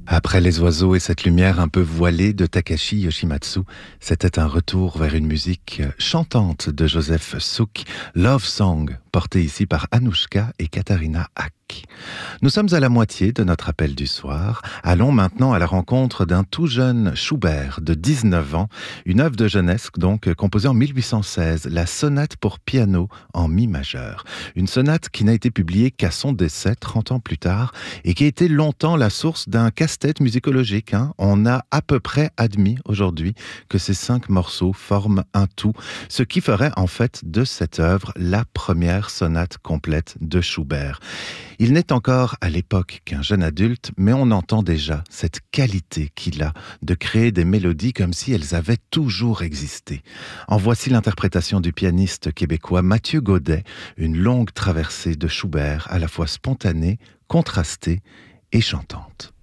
Après les oiseaux et cette lumière un peu voilée de Takashi Yoshimatsu, c'était un retour vers une musique chantante de Joseph Suk, Love Song, portée ici par Anouchka et Katharina Hack. Nous sommes à la moitié de notre appel du soir. Allons maintenant à la rencontre d'un tout jeune Schubert de 19 ans, une œuvre de jeunesse donc composée en 1816, la sonate pour piano en mi majeur. Une sonate qui n'a été publiée qu'à son décès 30 ans plus tard et qui a été longtemps la source d'un casse-tête musicologique. On a à peu près admis aujourd'hui que ces 5 morceaux forment un tout, ce qui ferait en fait de cette œuvre la première sonate complète de Schubert. Il n'est encore à l'époque qu'un jeune adulte, mais on entend déjà cette qualité qu'il a de créer des mélodies comme si elles avaient toujours existé. En voici l'interprétation du pianiste québécois Mathieu Gaudet, une longue traversée de Schubert à la fois spontanée, contrastée et chantante.